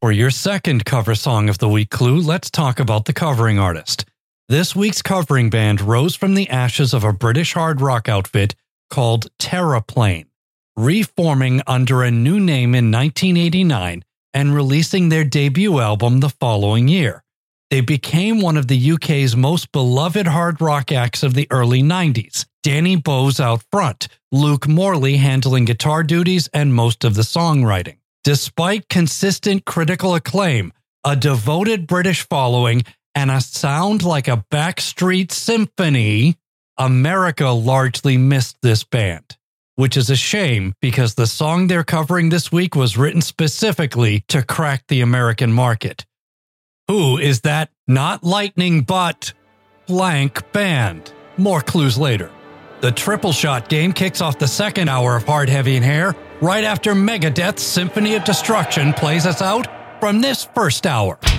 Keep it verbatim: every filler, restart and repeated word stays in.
For your second cover song of the week clue, let's talk about the covering artist. This week's covering band rose from the ashes of a British hard rock outfit called Terraplane, reforming under a new name in nineteen eighty-nine and releasing their debut album the following year. They became one of the U K's most beloved hard rock acts of the early nineties. Danny Bowes out front, Luke Morley handling guitar duties and most of the songwriting. Despite consistent critical acclaim, a devoted British following, and a sound like a backstreet symphony, America largely missed this band. Which is a shame because the song they're covering this week was written specifically to crack the American market. Who is that not lightning but blank band? More clues later. The Triple Shot game kicks off the second hour of Hard, Heavy, and Hair right after Megadeth's Symphony of Destruction plays us out from this first hour.